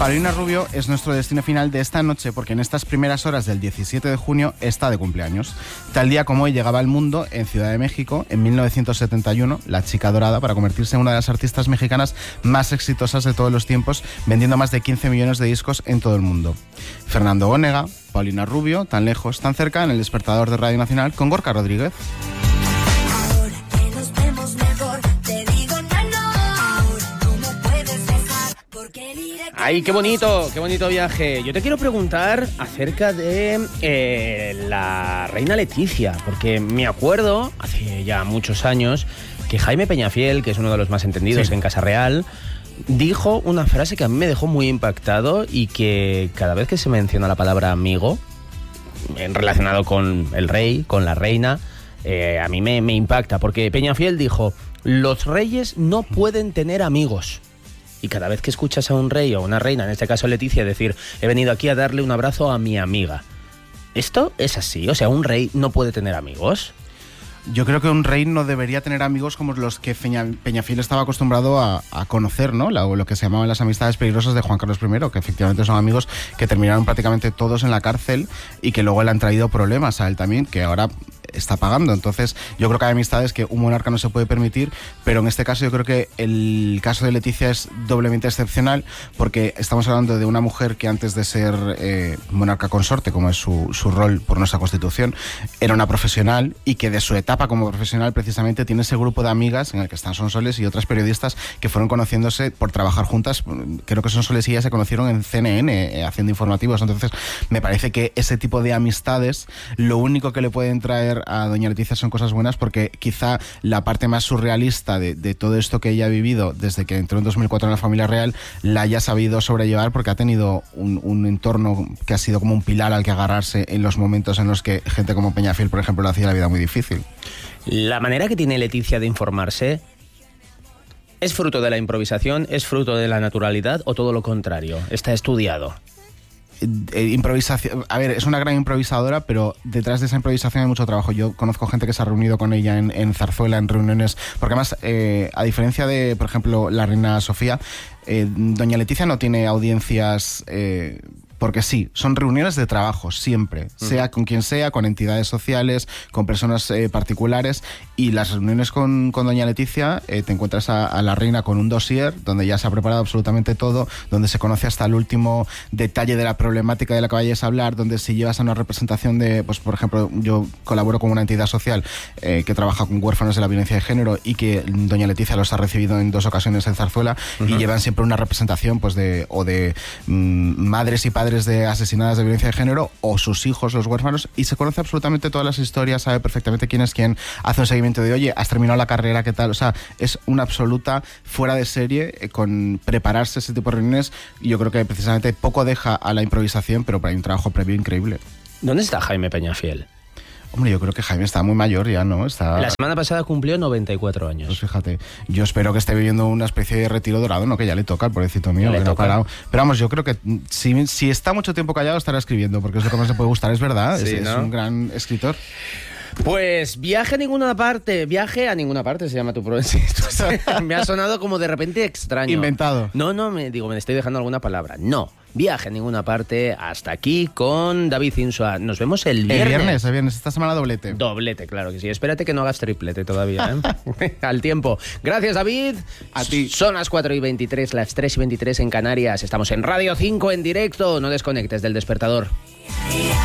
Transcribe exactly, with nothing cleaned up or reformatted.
Paulina Rubio es nuestro destino final de esta noche porque en estas primeras horas del diecisiete de junio está de cumpleaños. Tal día como hoy llegaba al mundo, en Ciudad de México, en mil novecientos setenta y uno, la chica dorada para convertirse en una de las artistas mexicanas más exitosas de todos los tiempos, vendiendo más de quince millones de discos en todo el mundo. Fernando Onega, Paulina Rubio, tan lejos, tan cerca, en el despertador de Radio Nacional con Gorka Rodríguez. ¡Ay, qué bonito! ¡Qué bonito viaje! Yo te quiero preguntar acerca de eh, la reina Leticia, porque me acuerdo, hace ya muchos años, que Jaime Peñafiel, que es uno de los más entendidos sí. en Casa Real, dijo una frase que a mí me dejó muy impactado y que cada vez que se menciona la palabra amigo, en relacionado con el rey, con la reina, eh, a mí me, me impacta, porque Peñafiel dijo, los reyes no pueden tener amigos. Y cada vez que escuchas a un rey o una reina, en este caso Leticia, decir, he venido aquí a darle un abrazo a mi amiga. ¿Esto es así? O sea, ¿un rey no puede tener amigos? Yo creo que un rey no debería tener amigos como los que Peñafiel estaba acostumbrado a, a conocer, ¿no? Lo, lo que se llamaban las amistades peligrosas de Juan Carlos primero, que efectivamente son amigos que terminaron prácticamente todos en la cárcel y que luego le han traído problemas a él también, que ahora está pagando. Entonces yo creo que hay amistades que un monarca no se puede permitir, pero en este caso yo creo que el caso de Leticia es doblemente excepcional porque estamos hablando de una mujer que antes de ser eh, monarca consorte, como es su, su rol por nuestra Constitución, era una profesional y que de su etapa como profesional precisamente tiene ese grupo de amigas en el que están Sonsoles y otras periodistas que fueron conociéndose por trabajar juntas. Creo que Sonsoles y ella se conocieron en C N N eh, haciendo informativos. Entonces me parece que ese tipo de amistades lo único que le pueden traer a doña Leticia son cosas buenas, porque quizá la parte más surrealista de, de todo esto que ella ha vivido desde que entró en dos mil cuatro en la familia real la haya sabido sobrellevar, porque ha tenido un, un entorno que ha sido como un pilar al que agarrarse en los momentos en los que gente como Peñafiel, por ejemplo, le hacía la vida muy difícil. La manera que tiene Leticia de informarse, ¿es fruto de la improvisación, es fruto de la naturalidad o todo lo contrario? ¿Está estudiado? Eh, improvisación, a ver, es una gran improvisadora, pero detrás de esa improvisación hay mucho trabajo. Yo conozco gente que se ha reunido con ella en, en Zarzuela, en reuniones, porque además, eh, a diferencia de, por ejemplo, la reina Sofía, eh, doña Leticia no tiene audiencias eh, porque sí, son reuniones de trabajo siempre, uh-huh. sea con quien sea, con entidades sociales, con personas eh, particulares, y las reuniones con, con doña Leticia, eh, te encuentras a, a la reina con un dossier donde ya se ha preparado absolutamente todo, donde se conoce hasta el último detalle de la problemática de la que vayas a hablar, donde si llevas a una representación de, pues por ejemplo, yo colaboro con una entidad social eh, que trabaja con huérfanos de la violencia de género y que doña Leticia los ha recibido en dos ocasiones en Zarzuela, uh-huh. y llevan siempre una representación pues de o de mmm, madres y padres de asesinadas de violencia de género o sus hijos, los huérfanos, y se conoce absolutamente todas las historias, sabe perfectamente quién es quién, hace un seguimiento de, oye, has terminado la carrera, ¿qué tal? O sea, es una absoluta fuera de serie eh, con prepararse ese tipo de reuniones. Yo creo que precisamente poco deja a la improvisación, pero hay un trabajo previo increíble. ¿Dónde está Jaime Peñafiel? Hombre, yo creo que Jaime está muy mayor ya, ¿no? Está... La semana pasada cumplió noventa y cuatro años. Pues fíjate, yo espero que esté viviendo una especie de retiro dorado, ¿no? Que ya le toca, el pobrecito mío. Le que toca. No Pero vamos, yo creo que si, si está mucho tiempo callado estará escribiendo, porque es lo que más le puede gustar, es verdad. Sí, es, ¿no? es un gran escritor. Pues viaje a ninguna parte, viaje a ninguna parte se llama tu programa. Me ha sonado como de repente extraño. Inventado. No, no, me digo, me estoy dejando alguna palabra. No, viaje a ninguna parte. Hasta aquí con David Insua. Nos vemos el viernes. El viernes, el viernes, esta semana doblete. Doblete, claro que sí. Espérate que no hagas triplete todavía, ¿eh? Al tiempo. Gracias, David. A ti. Son las cuatro y veintitrés, las tres y veintitrés en Canarias. Estamos en Radio cinco en directo. No desconectes del despertador.